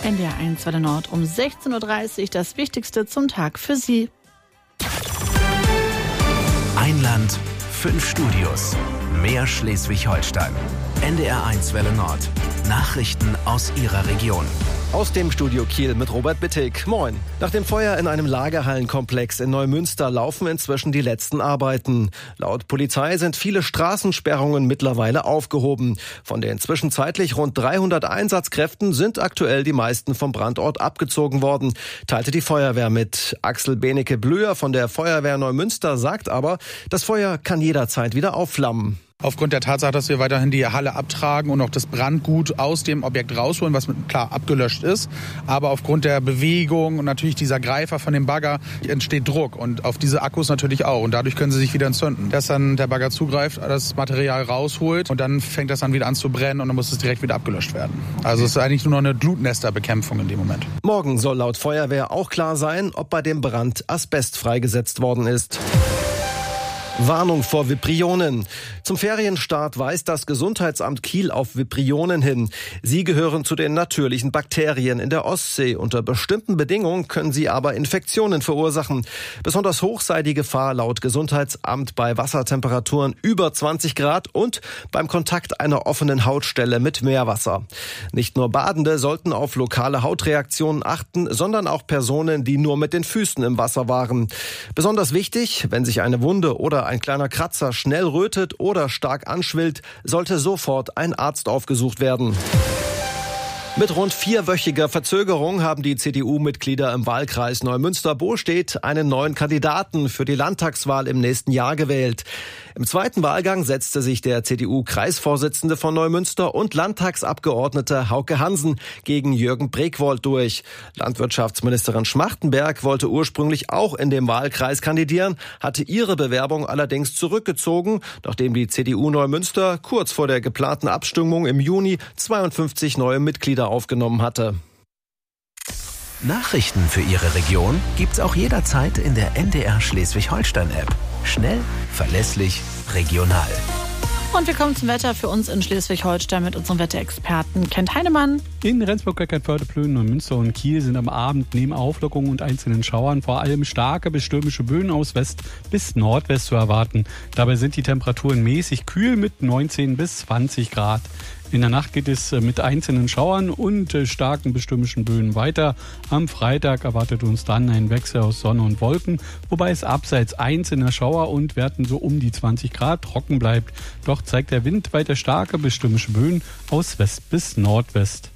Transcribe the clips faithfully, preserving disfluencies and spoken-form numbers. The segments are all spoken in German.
N D R eins Welle Nord um sechzehn Uhr dreißig, das Wichtigste zum Tag für Sie. Ein Land, fünf Studios, mehr Schleswig-Holstein. N D R eins Welle Nord. Nachrichten aus Ihrer Region. Aus dem Studio Kiel mit Robert Bittig. Moin. Nach dem Feuer in einem Lagerhallenkomplex in Neumünster laufen inzwischen die letzten Arbeiten. Laut Polizei sind viele Straßensperrungen mittlerweile aufgehoben. Von den zwischenzeitlich rund dreihundert Einsatzkräften sind aktuell die meisten vom Brandort abgezogen worden, teilte die Feuerwehr mit. Axel Benecke-Blöher von der Feuerwehr Neumünster sagt aber, das Feuer kann jederzeit wieder aufflammen. Aufgrund der Tatsache, dass wir weiterhin die Halle abtragen und auch das Brandgut aus dem Objekt rausholen, was mit, klar abgelöscht ist, aber aufgrund der Bewegung und natürlich dieser Greifer von dem Bagger entsteht Druck und auf diese Akkus natürlich auch und dadurch können sie sich wieder entzünden. Dass dann der Bagger zugreift, das Material rausholt und dann fängt das dann wieder an zu brennen und dann muss es direkt wieder abgelöscht werden. Also es ist eigentlich nur noch eine Glutnesterbekämpfung in dem Moment. Morgen soll laut Feuerwehr auch klar sein, ob bei dem Brand Asbest freigesetzt worden ist. Warnung vor Vibrionen. Zum Ferienstart weist das Gesundheitsamt Kiel auf Vibrionen hin. Sie gehören zu den natürlichen Bakterien in der Ostsee. Unter bestimmten Bedingungen können sie aber Infektionen verursachen. Besonders hoch sei die Gefahr laut Gesundheitsamt bei Wassertemperaturen über zwanzig Grad und beim Kontakt einer offenen Hautstelle mit Meerwasser. Nicht nur Badende sollten auf lokale Hautreaktionen achten, sondern auch Personen, die nur mit den Füßen im Wasser waren. Besonders wichtig, wenn sich eine Wunde oder ein kleiner Kratzer schnell rötet oder stark anschwillt, sollte sofort ein Arzt aufgesucht werden. Mit rund vierwöchiger Verzögerung haben die C D U-Mitglieder im Wahlkreis Neumünster-Bostedt einen neuen Kandidaten für die Landtagswahl im nächsten Jahr gewählt. Im zweiten Wahlgang setzte sich der C D U-Kreisvorsitzende von Neumünster und Landtagsabgeordnete Hauke Hansen gegen Jürgen Bregwold durch. Landwirtschaftsministerin Schmachtenberg wollte ursprünglich auch in dem Wahlkreis kandidieren, hatte ihre Bewerbung allerdings zurückgezogen, nachdem die C D U Neumünster kurz vor der geplanten Abstimmung im Juni zweiundfünfzig neue Mitglieder aufgenommen hatte. Nachrichten für Ihre Region gibt's auch jederzeit in der N D R Schleswig-Holstein-App. Schnell, verlässlich, regional. Und wir kommen zum Wetter für uns in Schleswig-Holstein mit unserem Wetterexperten Kent Heinemann. In Rendsburg, Eckernförde, Plön, Neumünster und Kiel sind am Abend neben Auflockerungen und einzelnen Schauern vor allem starke bis stürmische Böen aus West bis Nordwest zu erwarten. Dabei sind die Temperaturen mäßig kühl mit neunzehn bis zwanzig Grad. In der Nacht geht es mit einzelnen Schauern und starken bis stürmischen Böen weiter. Am Freitag erwartet uns dann ein Wechsel aus Sonne und Wolken, wobei es abseits einzelner Schauer und Werten so um die zwanzig Grad trocken bleibt. Doch zeigt der Wind weiter starke bis stürmische Böen aus West bis Nordwest.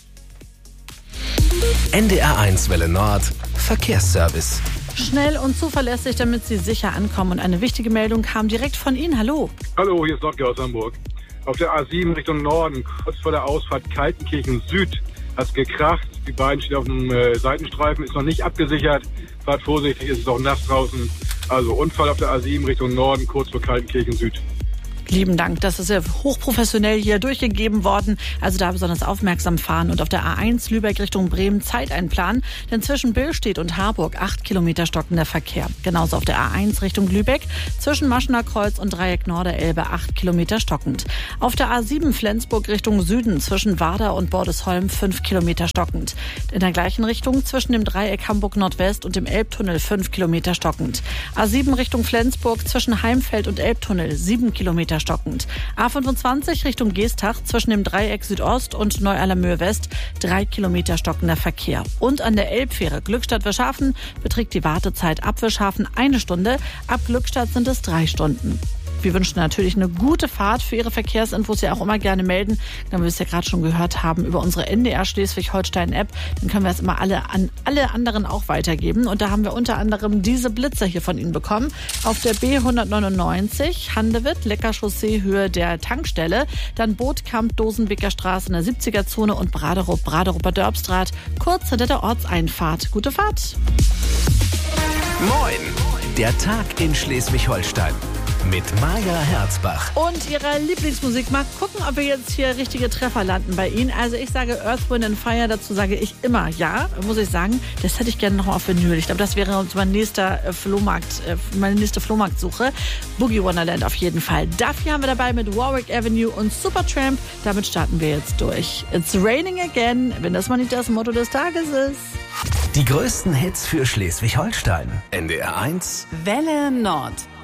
N D R eins Welle Nord Verkehrsservice. Schnell und zuverlässig, damit Sie sicher ankommen. Und eine wichtige Meldung kam direkt von Ihnen. Hallo. Hallo, hier ist Nordge aus Hamburg. Auf der A sieben Richtung Norden, kurz vor der Ausfahrt Kaltenkirchen Süd, hat es gekracht. Die beiden stehen auf dem äh, Seitenstreifen, ist noch nicht abgesichert. Fahrt vorsichtig, ist es auch nass draußen. Also Unfall auf der A sieben Richtung Norden, kurz vor Kaltenkirchen Süd. Lieben Dank, das ist ja hochprofessionell hier durchgegeben worden. Also da besonders aufmerksam fahren. Und auf der A eins Lübeck Richtung Bremen Zeit einplanen. Denn zwischen Billstedt und Harburg acht Kilometer stockender Verkehr. Genauso auf der A eins Richtung Lübeck zwischen Maschener Kreuz und Dreieck Norderelbe acht Kilometer stockend. Auf der A sieben Flensburg Richtung Süden zwischen Warder und Bordesholm fünf Kilometer stockend. In der gleichen Richtung zwischen dem Dreieck Hamburg Nordwest und dem Elbtunnel fünf Kilometer stockend. A sieben Richtung Flensburg zwischen Heimfeld und Elbtunnel sieben Kilometer stockend. A fünfundzwanzig Richtung Geestach zwischen dem Dreieck Südost und Neu-Allermöhe West drei Kilometer stockender Verkehr. Und an der Elbfähre Glückstadt-Wirschhafen beträgt die Wartezeit ab Wirschhafen eine Stunde, ab Glückstadt sind es drei Stunden. Wir wünschen natürlich eine gute Fahrt. Für Ihre Verkehrsinfos ja auch immer gerne melden. Dann wir es ja gerade schon gehört haben über unsere N D R Schleswig-Holstein-App. Dann können wir es immer alle an alle anderen auch weitergeben. Und da haben wir unter anderem diese Blitzer hier von Ihnen bekommen. Auf der B hundertneunundneunzig Handewitt, Leckerchaussee, Höhe der Tankstelle. Dann Bootkamp, Dosenwicker Straße in der siebziger Zone und Braderup, Braderupper Dörpstraat, kurz hinter der Ortseinfahrt. Gute Fahrt! Moin! Der Tag in Schleswig-Holstein. mit Maja Herzbach. Und ihrer Lieblingsmusik. Mal gucken, ob wir jetzt hier richtige Treffer landen bei Ihnen. Also ich sage Earth, Wind and Fire, dazu sage ich immer ja, muss ich sagen. Das hätte ich gerne noch mal auf Vinyl. Ich glaube, das wäre mein nächster Flohmarkt, meine nächste Flohmarktsuche. Boogie Wonderland auf jeden Fall. Dafür haben wir dabei mit Warwick Avenue und Supertramp. Damit starten wir jetzt durch. It's raining again, wenn das mal nicht das Motto des Tages ist. Die größten Hits für Schleswig-Holstein. N D R eins Welle Nord.